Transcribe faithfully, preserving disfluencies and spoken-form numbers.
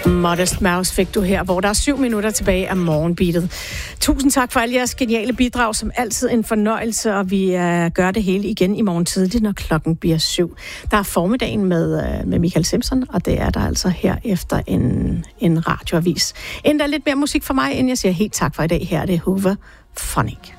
Modest Mouse fik du her, hvor der er syv minutter tilbage af morgenbeatet. Tusind tak for alle jeres geniale bidrag, som altid en fornøjelse, og vi uh, gør det hele igen i morgen tidligt, når klokken bliver syv. Der er formiddagen med, uh, med Michael Simpson, og det er der altså her efter en, en radioavis. Endda lidt mere musik for mig, inden jeg siger helt tak for i dag. Her er det Hoover Phonic.